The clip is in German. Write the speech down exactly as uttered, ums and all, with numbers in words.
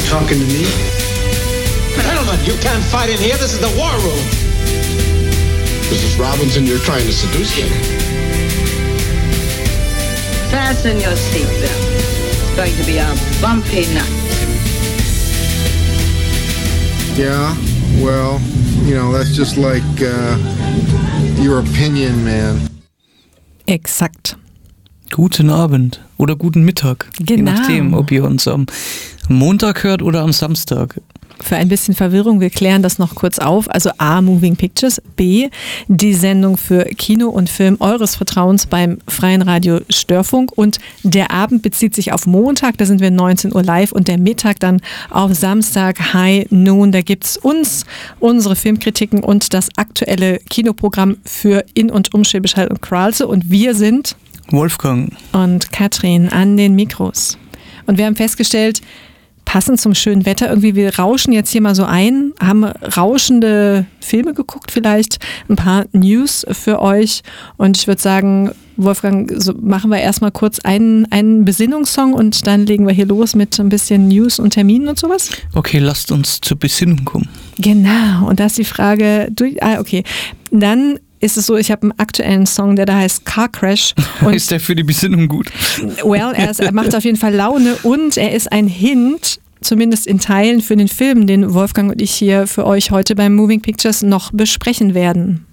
talking to me? Gentlemen, you can't fight in here. This is the war room. Missus Robinson, you're trying to seduce me. Fasten your seatbelt. It's going to be a bumpy night. Yeah, well, you know, that's just like uh, your opinion, man. Exakt. Guten Abend oder guten Mittag. Genau. Je nachdem, ob ihr uns am Montag hört oder am Samstag. Für ein bisschen Verwirrung, wir klären das noch kurz auf. Also A, Moving Pictures, B, die Sendung für Kino und Film eures Vertrauens beim Freien Radio Störfunk, und der Abend bezieht sich auf Montag, da sind wir neunzehn Uhr live, und der Mittag dann auf Samstag High Noon. Da gibt's uns, unsere Filmkritiken und das aktuelle Kinoprogramm für In- und um Schwäbisch Hall und Kralse, und wir sind Wolfgang und Katrin an den Mikros. Und wir haben festgestellt, passend zum schönen Wetter, irgendwie, wir rauschen jetzt hier mal so ein, haben rauschende Filme geguckt, vielleicht ein paar News für euch, und ich würde sagen, Wolfgang, so machen wir erstmal kurz einen, einen Besinnungssong und dann legen wir hier los mit ein bisschen News und Terminen und sowas. Okay, lasst uns zur Besinnung kommen. Genau, und da ist die Frage, durch, ah, okay, dann ist es so, ich habe einen aktuellen Song, der da heißt Car Crash. Und ist der für die Besinnung gut? Well, er, ist, er macht auf jeden Fall Laune, und er ist ein Hint, zumindest in Teilen, für den Film, den Wolfgang und ich hier für euch heute beim Moving Pictures noch besprechen werden.